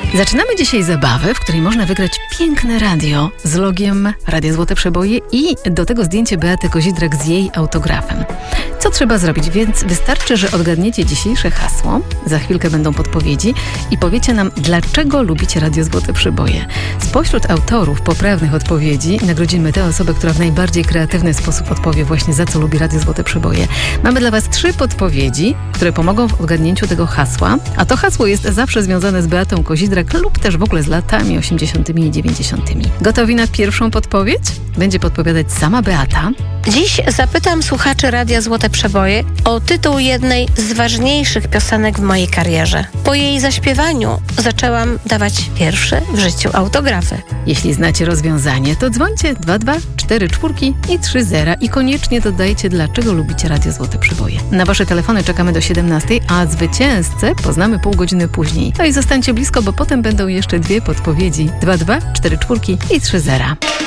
Zaczynamy dzisiaj zabawę, w której można wygrać piękne radio z logiem Radia Złote Przeboje i do tego zdjęcie Beaty Kozidrak z jej autografem. Co trzeba zrobić? Więc wystarczy, że odgadniecie dzisiejsze hasło, za chwilkę będą podpowiedzi i powiecie nam, dlaczego lubicie Radio Złote Przeboje. Spośród autorów poprawnych odpowiedzi nagrodzimy tę osobę, która w najbardziej kreatywny sposób odpowie właśnie, za co lubi Radio Złote Przeboje. Mamy dla Was 3 podpowiedzi, które pomogą w odgadnięciu tego hasła, a to hasło jest zawsze związane z Beatą Kozidrak lub też w ogóle z latami 80. i 90. Gotowi na pierwszą podpowiedź? Będzie podpowiadać sama Beata. Dziś zapytam słuchaczy Radia Złote Przeboje o tytuł jednej z ważniejszych piosenek w mojej karierze. Po jej zaśpiewaniu zaczęłam dawać pierwsze w życiu autografy. Jeśli znacie rozwiązanie, to dzwońcie 22 44 i 30 i koniecznie dodajcie, dlaczego lubicie Radio Złote Przeboje. Na Wasze telefony czekamy do 17, a zwycięzcę poznamy pół godziny później. No i zostańcie blisko, bo potem będą jeszcze 2 podpowiedzi. 22 44 i 30.